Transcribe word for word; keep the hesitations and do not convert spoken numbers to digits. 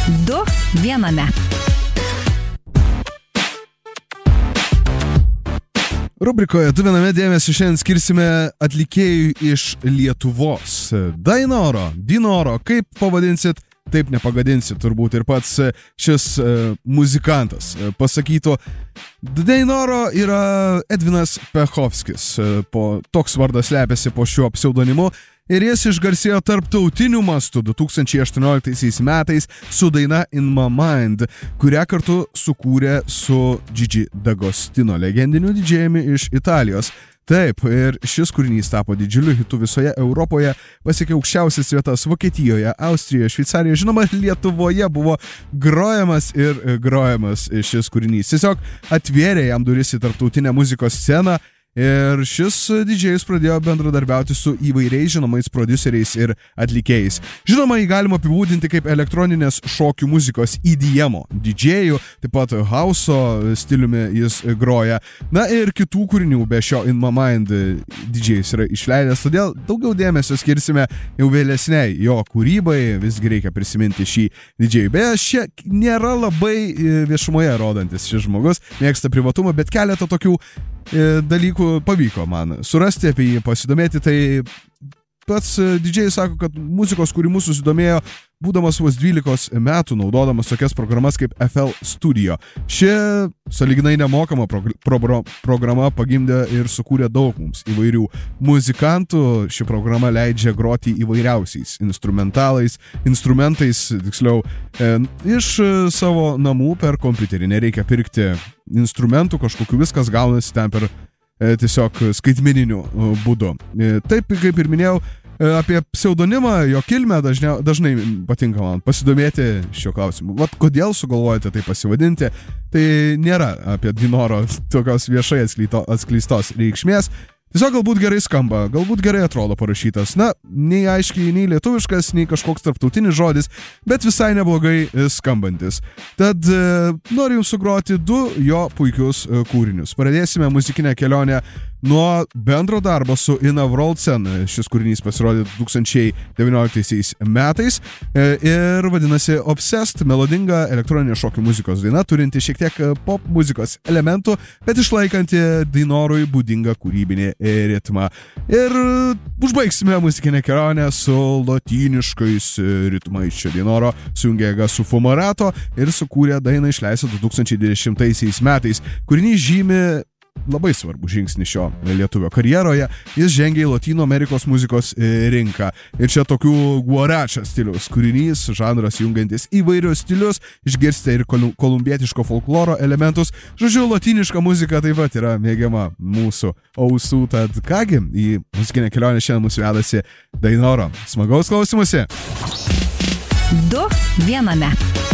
Du viename. Rubrikoje Du viename dėmesį šiandien skirsime atlikėjui iš Lietuvos. Dainoro, Dinoro, kaip pavadinsit, taip nepagadinsit turbūt ir pats šis uh, muzikantas uh, pasakytų. Dainoro yra Edvinas Pechovskis, uh, po, toks vardas slepiasi po šiuo pseudonimu. Ir jis išgarsėjo tarptautiniu mastu du tūkstančiai aštuonioliktaisiais metais su daina In My Mind, kurią kartu sukūrė su Gigi D'Agostino, legendiniu didžėjumi iš Italijos. Taip, ir šis kūrinys tapo didžiuliu hitu visoje Europoje, pasiekė aukščiausias vietas Vokietijoje, Austrijoje, Šveicarijoje, žinoma, Lietuvoje buvo grojamas ir grojamas šis kūrinys. Tiesiog atvėrė jam duris į tarptautinę muzikos sceną. Ir šis didžėjus pradėjo bendradarbiauti su įvairiais žinomais prodiuseriais ir atlikėjais. Žinoma, jį galima apibūdinti kaip elektroninės šokių muzikos E D M-o didžėjų, taip pat house'o stiliumi jis groja. Na ir kitų kūrinių be šio In My Mind didžėjus yra išleidęs, todėl daugiau dėmesio skirsime jau vėlesniai jo kūrybai, visgi reikia prisiminti šį didžėjų. Beje, šie nėra labai viešumoje rodantis šis žmogus, mėgsta privatumą, bet keletą tokių dalykų pavyko man surasti, apie jį pasidomėti. Tai pats didžėjus sako, kad muzikos kūrimu susidomėjo būdamas vos dvylikos metų, naudodamas tokias programas kaip F L Studio. Ši sąlyginai nemokama progr- pro- programa pagimdė ir sukūrė daug mums įvairių muzikantų. Ši programa leidžia groti įvairiausiais instrumentalais, instrumentais, tiksliau, e, iš savo namų per kompiuterį. Nereikia pirkti instrumentų kažkokiu, viskas gaunasi ten per e, tiesiog skaitmeniniu e, būdu. E, taip, kaip ir minėjau, apie pseudonimą, jo kilmę dažnia, dažnai patinka man pasidomėti šio klausimu. Vat kodėl sugalvojate tai pasivadinti, tai nėra apie Dinoro tokios viešai atskleistos reikšmės. Tiesiog galbūt gerai skamba, galbūt gerai atrodo parašytas. Na, nei aiškiai, nei lietuviškas, nei kažkoks tarptautinis žodis, bet visai neblogai skambantis. Tad e, noriu jums sugroti du jo puikius e, kūrinius. Pradėsime muzikinę kelionę nuo bendro darbo su Ina Wroldsen. Šis kūrinys pasirodė du tūkstančiai devynioliktaisiais metais e, ir vadinasi Obsessed, melodinga elektroninė šokių muzikos daina, turinti šiek tiek pop muzikos elementų, bet išlaikanti Dinorui būdingą kūrybinį ritmą. Ir užbaigsime muzikinę kelionę su lotyniškais ritmais. Čia Dinoro sujungė jėgą su Fumarato ir sukūrė dainą išleistą du tūkstančiai dvidešimtaisiais metais. Kūrinys žymi labai svarbu žingsnį šio lietuvio karjeroje. Jis žengė į Lotynų Amerikos muzikos rinką. Ir čia tokių guarača stiliaus kūrinys, žanras jungiantis įvairius stilius, išgirsite ir kolumbietiško folkloro elementus. Žodžiu, lotyniška muzika taip pat yra mėgiama mūsų ausų. Tad kągi, į muzikinę kelionę šiandien mūsų vedasi Dainoro. Smagaus klausymusi! Du viename.